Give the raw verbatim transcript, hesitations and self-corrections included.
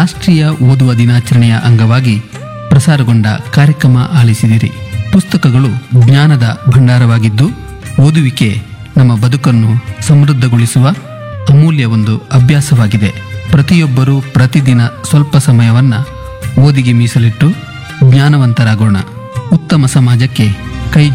ರಾಷ್ಟ್ರೀಯ ಓದುವ ದಿನಾಚರಣೆಯ ಅಂಗವಾಗಿ ಪ್ರಸಾರಗೊಂಡ ಕಾರ್ಯಕ್ರಮ ಆಲಿಸಿದಿರಿ. ಪುಸ್ತಕಗಳು ಜ್ಞಾನದ ಭಂಡಾರವಾಗಿದ್ದು, ಓದುವಿಕೆ ನಮ್ಮ ಬದುಕನ್ನು ಸಮೃದ್ಧಗೊಳಿಸುವ ಅಮೂಲ್ಯ ಒಂದು ಅಭ್ಯಾಸವಾಗಿದೆ. ಪ್ರತಿಯೊಬ್ಬರೂ ಪ್ರತಿದಿನ ಸ್ವಲ್ಪ ಸಮಯವನ್ನ ಓದಿಗೆ ಮೀಸಲಿಟ್ಟು ಜ್ಞಾನವಂತರಾಗೋಣ. ಉತ್ತಮ ಸಮಾಜಕ್ಕೆ